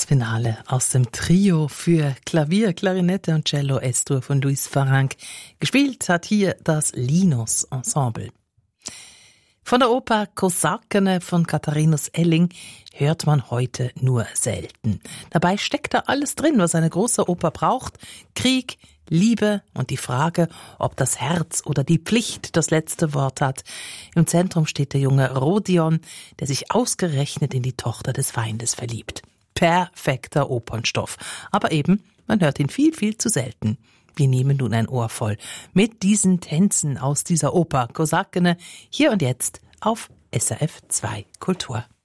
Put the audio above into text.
Finale aus dem Trio für Klavier, Klarinette und Cello S-Dur von Louis Farrenc. Gespielt hat hier das Linus Ensemble. Von der Oper Kosakene von Katharinus Elling hört man heute nur selten. Dabei steckt da alles drin, was eine große Oper braucht. Krieg, Liebe und die Frage, ob das Herz oder die Pflicht das letzte Wort hat. Im Zentrum steht der junge Rodion, der sich ausgerechnet in die Tochter des Feindes verliebt. Perfekter Opernstoff. Aber eben, man hört ihn viel, viel zu selten. Wir nehmen nun ein Ohr voll mit diesen Tänzen aus dieser Oper Kosakene hier und jetzt auf SRF 2 Kultur.